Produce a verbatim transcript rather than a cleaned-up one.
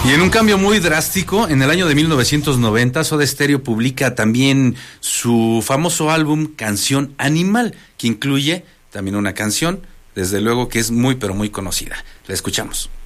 Y en un cambio muy drástico, en el año de mil novecientos noventa, Soda Stereo publica también su famoso álbum Canción Animal, que incluye también una canción, desde luego que es muy pero muy conocida. La escuchamos.